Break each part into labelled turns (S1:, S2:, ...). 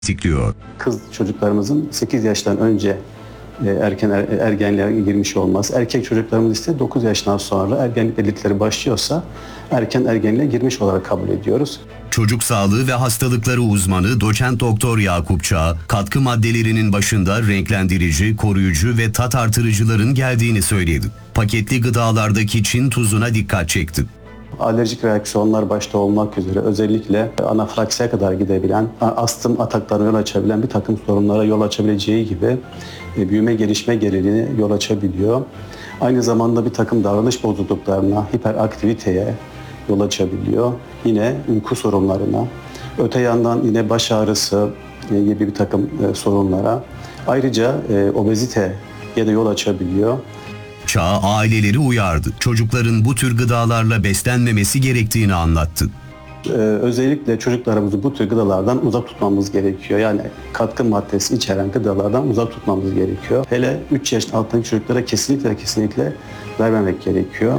S1: destekliyor.
S2: Kız çocuklarımızın 8 yaştan önce erken ergenliğe girmiş olması, erkek çocuklarımız ise 9 yaştan sonra ergenlik belirtileri başlıyorsa erken ergenliğe girmiş olarak kabul ediyoruz.
S1: Çocuk sağlığı ve hastalıkları uzmanı doçent doktor Yakup Çağ, katkı maddelerinin başında renklendirici, koruyucu ve tat artırıcıların geldiğini söyledi. Paketli gıdalardaki Çin tuzuna dikkat çekti.
S2: Alerjik reaksiyonlar başta olmak üzere özellikle anafilaksiye kadar gidebilen, astım ataklarına yol açabilen bir takım sorunlara yol açabileceği gibi büyüme gelişme geriliğine yol açabiliyor. Aynı zamanda bir takım davranış bozukluklarına, hiperaktiviteye yol açabiliyor. Yine uyku sorunlarına, öte yandan yine baş ağrısı gibi bir takım sorunlara. Ayrıca obeziteye de yol açabiliyor.
S1: Çağ aileleri uyardı. Çocukların bu tür gıdalarla beslenmemesi gerektiğini anlattı.
S2: Özellikle çocuklarımızı bu tür gıdalardan uzak tutmamız gerekiyor. Yani katkı maddesi içeren gıdalardan uzak tutmamız gerekiyor. Hele 3 yaş altındaki çocuklara kesinlikle vermemek gerekiyor.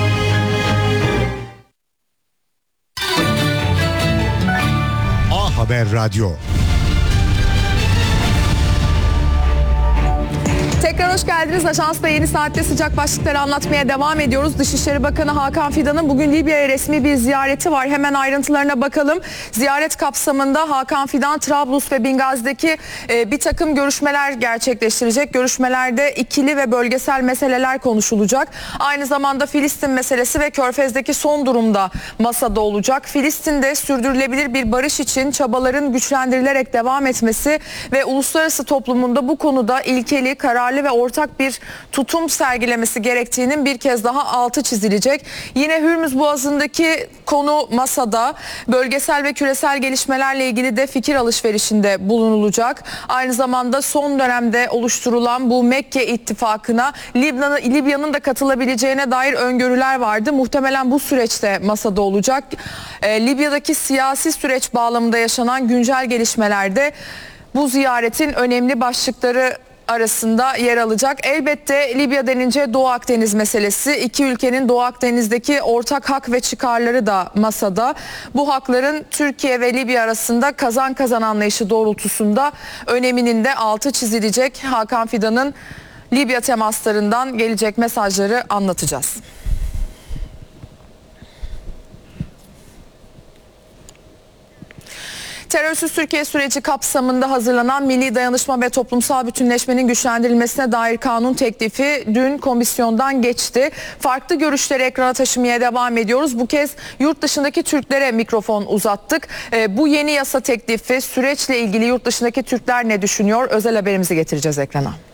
S3: A Haber Radyo.
S4: Tekrar hoş geldiniz. Ajans'ta yeni saatte sıcak başlıkları anlatmaya devam ediyoruz. Dışişleri Bakanı Hakan Fidan'ın bugün Libya'ya resmi bir ziyareti var. Hemen ayrıntılarına bakalım. Ziyaret kapsamında Hakan Fidan, Trablus ve Bingazi'deki bir takım görüşmeler gerçekleştirecek. Görüşmelerde ikili ve bölgesel meseleler konuşulacak. Aynı zamanda Filistin meselesi ve Körfez'deki son durumda masada olacak. Filistin'de sürdürülebilir bir barış için çabaların güçlendirilerek devam etmesi ve uluslararası toplumunda bu konuda ilkeli, kararlı ve ortak bir tutum sergilemesi gerektiğinin bir kez daha altı çizilecek. Yine Hürmüz Boğazı'ndaki konu masada. Bölgesel ve küresel gelişmelerle ilgili de fikir alışverişinde bulunulacak. Aynı zamanda son dönemde oluşturulan bu Mekke ittifakına Libya'nın da katılabileceğine dair öngörüler vardı. Muhtemelen bu süreçte masada olacak. Libya'daki siyasi süreç bağlamında yaşanan güncel gelişmelerde bu ziyaretin önemli başlıkları arasında yer alacak. Elbette Libya denince Doğu Akdeniz meselesi, iki ülkenin Doğu Akdeniz'deki ortak hak ve çıkarları da masada. Bu hakların Türkiye ve Libya arasında kazan kazan anlayışı doğrultusunda öneminin de altı çizilecek. Hakan Fidan'ın Libya temaslarından gelecek mesajları anlatacağız. Terörsüz Türkiye süreci kapsamında hazırlanan Milli Dayanışma ve Toplumsal Bütünleşmenin güçlendirilmesine dair kanun teklifi dün komisyondan geçti. Farklı görüşleri ekrana taşımaya devam ediyoruz. Bu kez yurt dışındaki Türklere mikrofon uzattık. Bu yeni yasa teklifi süreçle ilgili yurt dışındaki Türkler ne düşünüyor? Özel haberimizi getireceğiz ekrana.